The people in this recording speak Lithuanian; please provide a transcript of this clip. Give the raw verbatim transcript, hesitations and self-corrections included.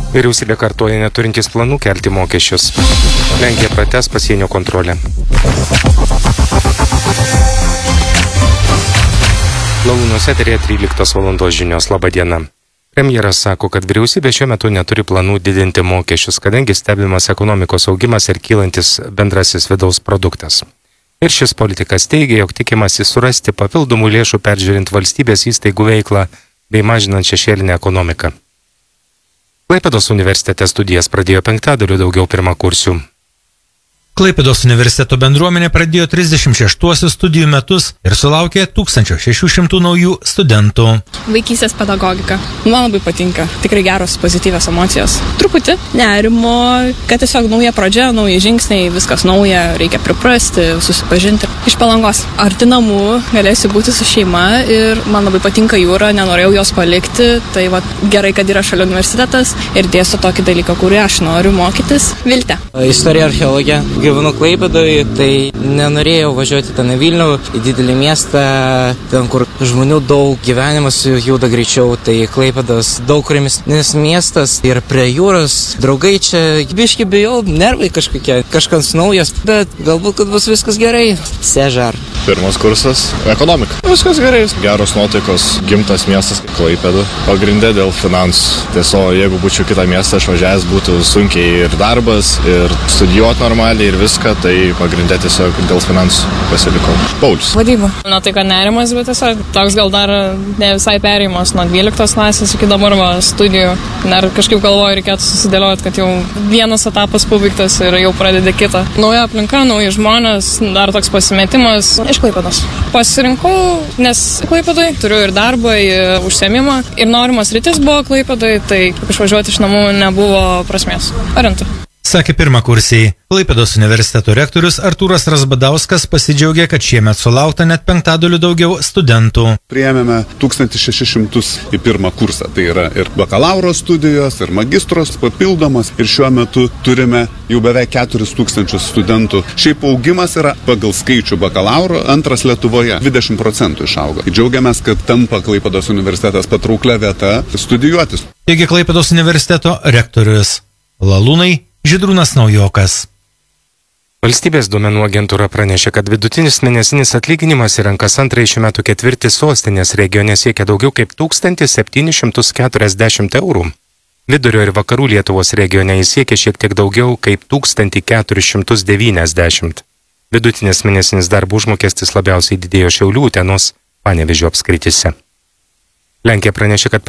Vyriausybė kartuoja neturintys planų kelti mokesčius. Lenkija pratęs pasienio kontrolę. Lalūnos eteryje tryliktos valandos žinios. Labą dieną. Premjeras sako, kad vyriausybė šiuo metu neturi planų didinti mokesčius, kadangi stebimas ekonomikos augimas ir kylantis bendrasis vidaus produktas. Ir šis politikas teigia, jog tikimasi surasti papildomų lėšų peržiūrint valstybės įstaigų veiklą bei mažinant šešėlinę ekonomiką. Klaipėdos universitete studijas pradėjo penktadaliu daugiau pirmakursių. Klaipėdos universiteto bendruomenė pradėjo trisdešimt šeštuosius studijų metus ir sulaukė tūkstančio šešių šimtų naujų studentų. Vaikystės pedagogika. Man labai patinka. Tikrai geros, pozityvios emocijos. Truputį nerimo, kad tiesiog nauja pradžia, nauji žingsniai, viskas nauja, reikia priprasti, susipažinti. Iš Palangos. Arti namų, galėsiu būti su šeima ir man labai patinka jūra, nenorėjau jos palikti. Tai va, gerai, kad yra šalia universitetas ir dėsto tokį dalyką, kurį aš noriu mokytis. Viltė. Istorija, archeologija. Gyvenu Klaipėdoje, tai nenorėjau važiuoti ten į Vilnių, į didelį miestą, ten kur žmonių daug, gyvenimas juda greičiau, tai Klaipėdos daug ramesnis miestas ir prie jūros, draugai čia, biški bijau, nervai kažkokie, kažkas naujas, bet galbūt, kad bus viskas gerai. Sežar. Pirmas kursas – ekonomika. Viskas gerai, geros nuotaikos, gimtas miestas Klaipėda, pagrindė dėl finansų. Tiesiog, jeigu būčiau kitą miestą išvažiavęs, būtų sunkiai ir darbas, ir studijuoti normaliai, ir viską, tai pagrindė tiesiog dėl finansų pasilikau. Paulius. Vadyba. Na tai, kad nerimas, bet tiesiog toks gal dar ne visai perėjimas nuo dvyliktos klasės iki dabar va, studijų. Dar kažkaip galvoju, reikėtų susidėlioti, kad jau vienas etapas pabaigtas ir jau pradedi kitą. Nauja aplinka, nauji žmonės, dar toks pasimetimas. Iš Klaipėdos. Pasirinkau, nes Klaipėdoj turiu ir darbą, ir užsiėmimą. Ir norimas rytis buvo Klaipėdoj, tai išvažiuoti iš namų nebuvo prasmės. Orientu. Sakė pirmakursiai. Klaipėdos universiteto rektorius Artūras Razbadauskas pasidžiaugė, kad šiemet sulaukta net penktadaliu daugiau studentų. Priėmėme tūkstantį šešis šimtus į pirmą kursą. Tai yra ir bakalauro studijos, ir magistros papildomos. Ir šiuo metu turime jau beveik keturis tūkstančius studentų. Šiaip augimas yra pagal skaičių bakalauro antras Lietuvoje. dvidešimt procentų išaugo. Džiaugiamės, kad tampa Klaipėdos universitetas patrauklia vieta studijuotis. Taigi Klaipėdos universiteto rektorius. Lalūnai. Žydrūnas Naujokas. Valstybės duomenų agentūra pranešė, kad vidutinis mėnesinis atlyginimas į rankas antrąjį šių metų ketvirtį sostinės regione siekia daugiau kaip tūkstantį septynis šimtus keturiasdešimt eurų. Vidurio ir vakarų Lietuvos regione jis siekia šiek tiek daugiau kaip tūkstantį keturis šimtus devyniasdešimt. Vidutinis mėnesinis darbo užmokestis labiausiai didėjo Šiaulių, Utenos, Panevėžio apskrityse. Lenkija pranešė, kad